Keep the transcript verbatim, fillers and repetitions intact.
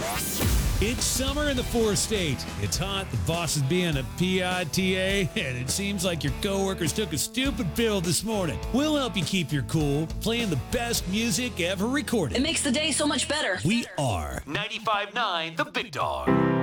It's summer in the four-state. It's hot, the boss is being a P I T A, and it seems like your coworkers took a stupid pill this morning. We'll help you keep your cool, playing the best music ever recorded. It makes the day so much better. We are ninety-five point nine The Big Dog.